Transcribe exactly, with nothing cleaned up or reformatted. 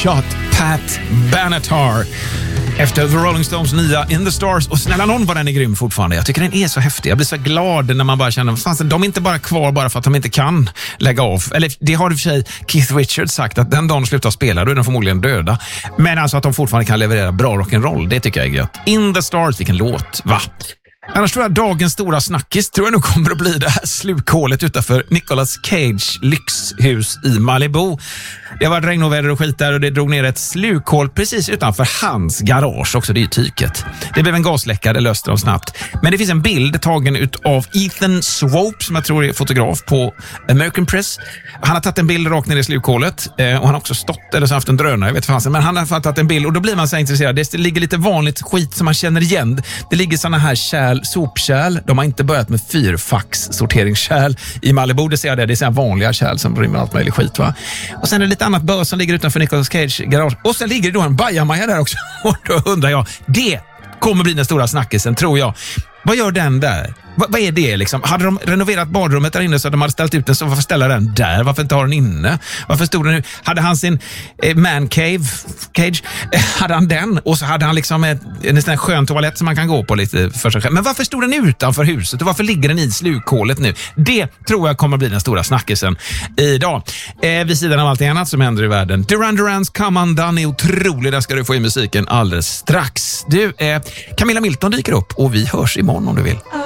Shot Pat Benatar efter The Rolling Stones nya In the Stars. Och snälla någon vad den är grym fortfarande. Jag tycker den är så häftig. Jag blir så glad när man bara känner fan, de är inte bara kvar bara för att de inte kan lägga av. Eller det har i och för sig Keith Richards sagt att den dagen de slutar spela då är de förmodligen döda. Men alltså att de fortfarande kan leverera bra rock'n'roll, det tycker jag är gött. In the Stars, vilken låt, va? Annars tror jag dagens stora snackis tror jag nog kommer att bli det här slukhålet utanför Nicolas Cage lyxhus i Malibu. Det var regn och väder och skit där och det drog ner ett slukhål precis utanför hans garage också, det är ju tyket. Det blev en gasläcka, det löste de snabbt. Men det finns en bild tagen ut av Ethan Swope som jag tror är fotograf på American Press. Han har tagit en bild rakt ner i slukhålet och han har också stått eller så haft en drönare, jag vet fanns, men han har tagit en bild och då blir man så intresserad. Det ligger lite vanligt skit som man känner igen. Det ligger såna här kärl, sopkärl. De har inte börjat med fyrfax-sorteringskärl i Malibu, det ser jag det. Det är såna vanliga kärl som rymmer allt möjligt skit, va? Och sen är det lite annat börs som ligger utanför Nicolas Cage garage. Och sen ligger det då en bajamaja där också. Och då undrar jag, det kommer bli den stora snackisen, tror jag. Vad gör den där? Va, vad är det liksom? Hade de renoverat badrummet där inne så de hade ställt ut den, så varför ställa den där? Varför inte ha den inne? Varför stod den nu? Hade han sin eh, man cave, cage? Eh, hade han den? Och så hade han liksom en, en nästan skön toalett som man kan gå på lite för sig själv. Men varför stod den utanför huset? Och varför ligger den i slukhålet nu? Det tror jag kommer bli den stora snackisen idag. Eh, vid sidan av allt annat som händer i världen. Duran Durans Come Undone är otrolig. Där ska du få i musiken alldeles strax. Du, eh, Camilla Milton dyker upp och vi hörs imorgon om du vill.